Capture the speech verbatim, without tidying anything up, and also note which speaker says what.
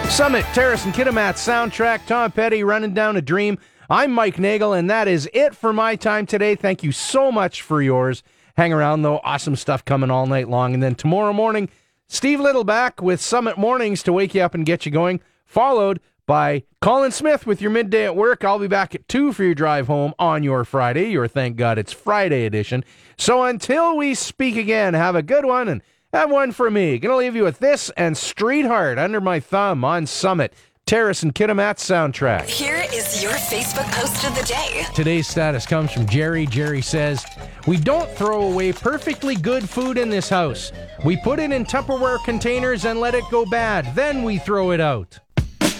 Speaker 1: Summit, Terrace, and Kitimat soundtrack. Tom Petty running down a dream. I'm Mike Nagel, and that is it for my time today. Thank you so much for yours. Hang around, though. Awesome stuff coming all night long. And then tomorrow morning, Steve Little back with Summit Mornings to wake you up and get you going, followed by Colin Smith with your midday at work. I'll be back at two for your drive home on your Friday, your Thank God It's Friday edition. So until we speak again, have a good one, and have one for me. Gonna leave you with this and Streetheart under my thumb on Summit, Terrace, and Kitimat soundtrack.
Speaker 2: Here is your Facebook post of the day.
Speaker 1: Today's status comes from Jerry. Jerry says, "We don't throw away perfectly good food in this house. We put it in Tupperware containers and let it go bad. Then we throw it out."